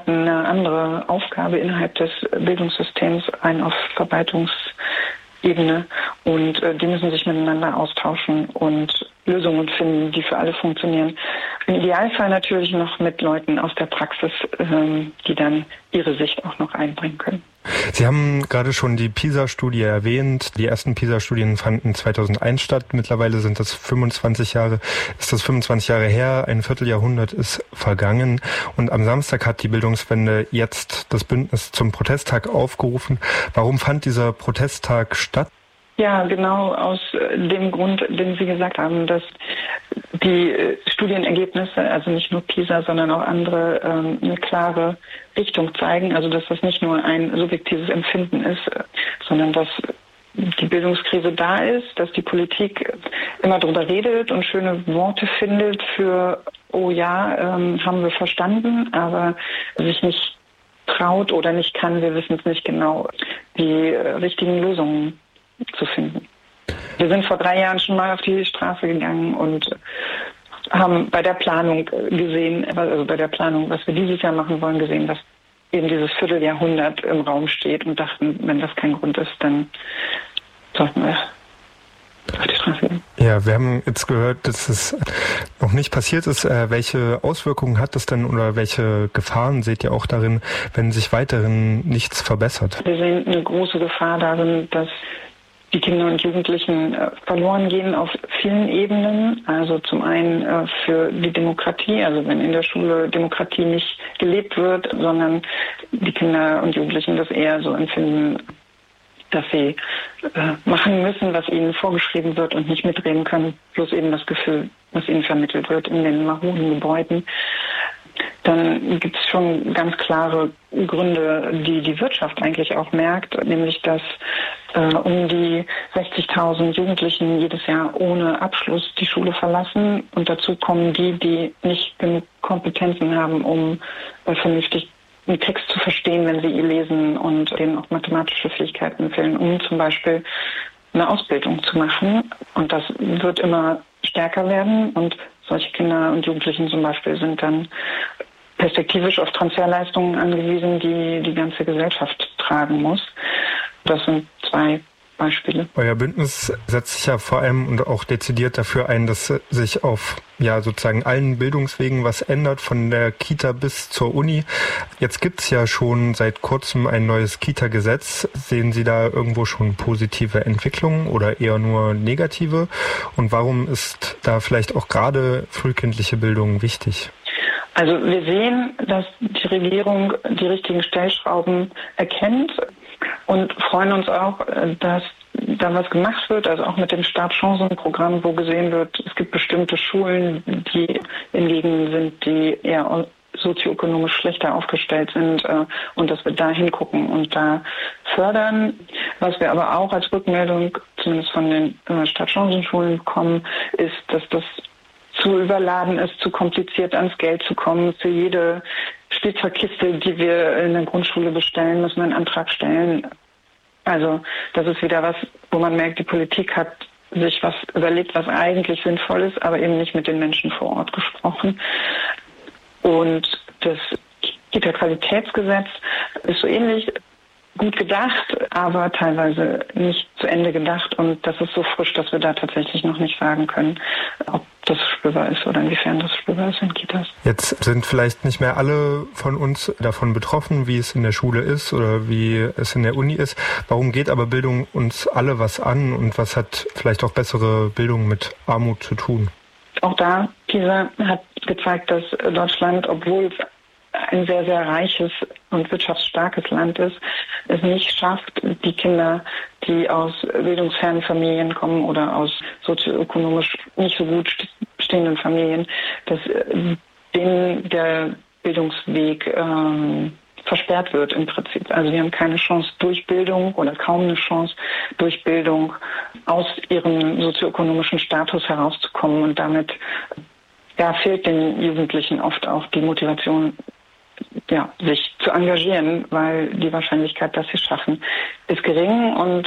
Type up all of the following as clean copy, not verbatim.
hatten eine andere Aufgabe innerhalb des Bildungssystems, rein auf Verwaltungsebene. Und die müssen sich miteinander austauschen und Lösungen finden, die für alle funktionieren. Im Idealfall natürlich noch mit Leuten aus der Praxis, die dann ihre Sicht auch noch einbringen können. Sie haben gerade schon die PISA-Studie erwähnt. Die ersten PISA-Studien fanden 2001 statt. Mittlerweile ist das 25 Jahre her. Ein Vierteljahrhundert ist vergangen. Und am Samstag hat die Bildungswende jetzt das Bündnis zum Protesttag aufgerufen. Warum fand dieser Protesttag statt? Ja, genau aus dem Grund, den Sie gesagt haben, dass die Studienergebnisse, also nicht nur PISA, sondern auch andere, eine klare Richtung zeigen. Also dass das nicht nur ein subjektives Empfinden ist, sondern dass die Bildungskrise da ist, dass die Politik immer darüber redet und schöne Worte findet für, oh ja, haben wir verstanden, aber sich nicht traut oder nicht kann, wir wissen es nicht genau, die richtigen Lösungen zu finden. Wir sind vor 3 Jahren schon mal auf die Straße gegangen und haben bei der Planung gesehen, also bei der Planung, was wir dieses Jahr machen wollen, gesehen, dass eben dieses Vierteljahrhundert im Raum steht und dachten, wenn das kein Grund ist, dann sollten wir auf die Straße gehen. Ja, wir haben jetzt gehört, dass es noch nicht passiert ist. Welche Auswirkungen hat das denn oder welche Gefahren seht ihr auch darin, wenn sich weiterhin nichts verbessert? Wir sehen eine große Gefahr darin, dass die Kinder und Jugendlichen verloren gehen auf vielen Ebenen. Also zum einen für die Demokratie, also wenn in der Schule Demokratie nicht gelebt wird, sondern die Kinder und Jugendlichen das eher so empfinden, dass sie machen müssen, was ihnen vorgeschrieben wird und nicht mitreden können, bloß eben das Gefühl, was ihnen vermittelt wird in den maroden Gebäuden. Dann gibt es schon ganz klare Gründe, die die Wirtschaft eigentlich auch merkt, nämlich dass um die 60.000 Jugendlichen jedes Jahr ohne Abschluss die Schule verlassen und dazu kommen die nicht genug Kompetenzen haben, um vernünftig einen Text zu verstehen, wenn sie ihn lesen und denen auch mathematische Fähigkeiten fehlen, um zum Beispiel eine Ausbildung zu machen. Und das wird immer stärker werden und solche Kinder und Jugendlichen zum Beispiel sind dann perspektivisch auf Transferleistungen angewiesen, die die ganze Gesellschaft tragen muss. Das sind 2 Beispiele. Euer Bündnis setzt sich ja vor allem und auch dezidiert dafür ein, dass sich auf sozusagen allen Bildungswegen was ändert, von der Kita bis zur Uni. Jetzt gibt's ja schon seit kurzem ein neues Kita-Gesetz. Sehen Sie da irgendwo schon positive Entwicklungen oder eher nur negative? Und warum ist da vielleicht auch gerade frühkindliche Bildung wichtig? Also wir sehen, dass die Regierung die richtigen Stellschrauben erkennt und freuen uns auch, dass da was gemacht wird, also auch mit dem Startchancenprogramm, wo gesehen wird, es gibt bestimmte Schulen, die in Gegenden sind, die eher sozioökonomisch schlechter aufgestellt sind und dass wir da hingucken und da fördern. Was wir aber auch als Rückmeldung, zumindest von den Startchancenschulen bekommen, ist, dass das zu überladen ist, zu kompliziert ans Geld zu kommen. Für jede Spielzeugkiste, die wir in der Grundschule bestellen, müssen wir einen Antrag stellen. Also das ist wieder was, wo man merkt, die Politik hat sich was überlegt, was eigentlich sinnvoll ist, aber eben nicht mit den Menschen vor Ort gesprochen. Und das Kita-Qualitätsgesetz ist so ähnlich gut gedacht, aber teilweise nicht zu Ende gedacht. Und das ist so frisch, dass wir da tatsächlich noch nicht sagen können, ob das spürbar ist oder inwiefern das spürbar ist in Kitas. Jetzt sind vielleicht nicht mehr alle von uns davon betroffen, wie es in der Schule ist oder wie es in der Uni ist. Warum geht aber Bildung uns alle was an und was hat vielleicht auch bessere Bildung mit Armut zu tun? Auch da, PISA hat gezeigt, dass Deutschland, obwohl es ein sehr, sehr reiches und wirtschaftsstarkes Land ist, es nicht schafft, die Kinder, die aus bildungsfernen Familien kommen oder aus sozioökonomisch nicht so gut stehenden Familien, dass denen der Bildungsweg versperrt wird im Prinzip. Also wir haben keine Chance durch Bildung oder kaum eine Chance durch Bildung aus ihrem sozioökonomischen Status herauszukommen und damit fehlt den Jugendlichen oft auch die Motivation, sich zu engagieren, weil die Wahrscheinlichkeit, dass sie es schaffen, ist gering und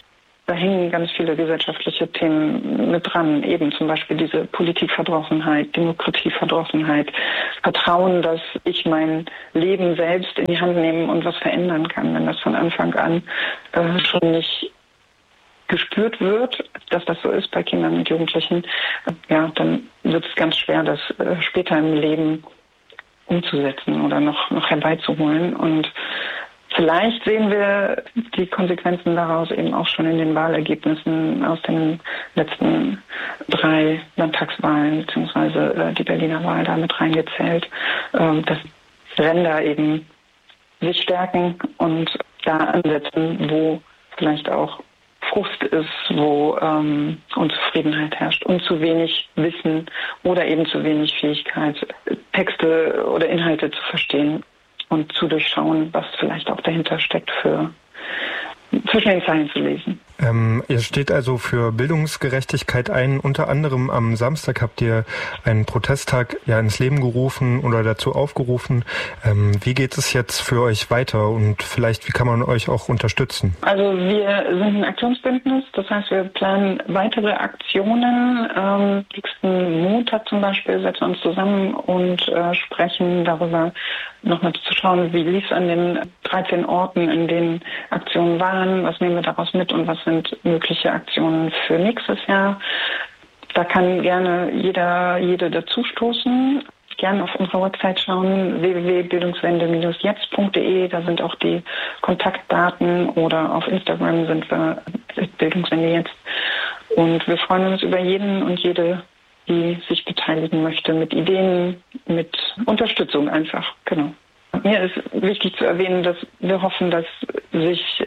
da hängen ganz viele gesellschaftliche Themen mit dran. Eben zum Beispiel diese Politikverdrossenheit, Demokratieverdrossenheit, Vertrauen, dass ich mein Leben selbst in die Hand nehmen und was verändern kann. Wenn das von Anfang an schon nicht gespürt wird, dass das so ist bei Kindern und Jugendlichen, ja, dann wird es ganz schwer, das später im Leben umzusetzen oder noch herbeizuholen. Und vielleicht sehen wir die Konsequenzen daraus eben auch schon in den Wahlergebnissen aus den letzten 3 Landtagswahlen, beziehungsweise die Berliner Wahl da mit reingezählt, dass Ränder eben sich stärken und da ansetzen, wo vielleicht auch Frust ist, wo Unzufriedenheit herrscht und zu wenig Wissen oder eben zu wenig Fähigkeit, Texte oder Inhalte zu verstehen und zu durchschauen, was vielleicht auch dahinter steckt, für zwischen den Zeilen zu lesen. Ihr steht also für Bildungsgerechtigkeit ein. Unter anderem am Samstag habt ihr einen Protesttag ins Leben gerufen oder dazu aufgerufen. Wie geht es jetzt für euch weiter und vielleicht wie kann man euch auch unterstützen? Also wir sind ein Aktionsbündnis, das heißt wir planen weitere Aktionen. Nächsten Montag zum Beispiel setzen wir uns zusammen und sprechen darüber, nochmal zu schauen, wie lief es an den 13 Orten, in denen Aktionen waren, was nehmen wir daraus mit und was sind mögliche Aktionen für nächstes Jahr. Da kann gerne jede dazustoßen. Gerne auf unserer Website schauen, www.bildungswende-jetzt.de, da sind auch die Kontaktdaten, oder auf Instagram sind wir Bildungswende jetzt. Und wir freuen uns über jeden und jede, die sich beteiligen möchte, mit Ideen, mit Unterstützung einfach, genau. Mir ist wichtig zu erwähnen, dass wir hoffen, dass sich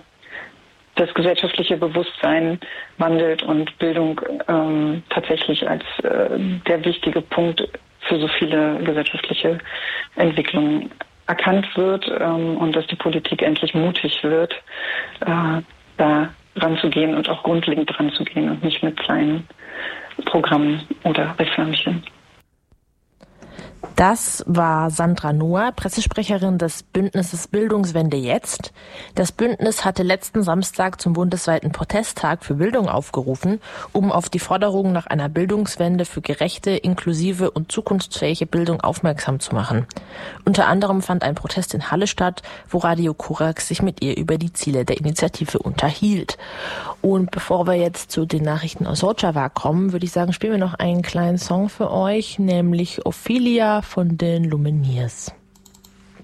das gesellschaftliche Bewusstsein wandelt und Bildung tatsächlich als der wichtige Punkt für so viele gesellschaftliche Entwicklungen erkannt wird und dass die Politik endlich mutig wird, da ranzugehen und auch grundlegend ranzugehen und nicht mit kleinen Programmen oder Reformchen. Das war Sandra Noah, Pressesprecherin des Bündnisses Bildungswende jetzt. Das Bündnis hatte letzten Samstag zum bundesweiten Protesttag für Bildung aufgerufen, um auf die Forderungen nach einer Bildungswende für gerechte, inklusive und zukunftsfähige Bildung aufmerksam zu machen. Unter anderem fand ein Protest in Halle statt, wo Radio Korax sich mit ihr über die Ziele der Initiative unterhielt. Und bevor wir jetzt zu den Nachrichten aus Rojava kommen, würde ich sagen, spielen wir noch einen kleinen Song für euch, nämlich Ophelia von den Lumineers.